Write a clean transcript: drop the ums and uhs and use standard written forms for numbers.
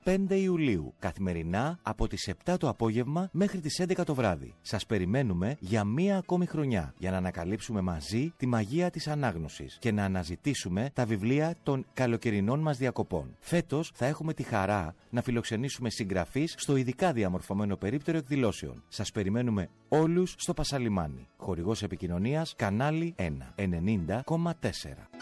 5 Ιουλίου, καθημερινά από τις 7 το απόγευμα μέχρι τις 11 το βράδυ. Σας περιμένουμε για μία ακόμη χρονιά για να ανακαλύψουμε μαζί τη μαγεία της ανάγνωσης και να αναζητήσουμε τα βιβλία των καλοκαιρινών μας διακοπών. Φέτος θα έχουμε τη χαρά να φιλοξενήσουμε συγγραφείς στο ειδικά διαμορφωμένο περίπτερο εκδηλώσεων. Σας περιμένουμε όλους στο Πασαλιμάνι. Χορηγός επικοινωνίας Κανάλι 1 90,4.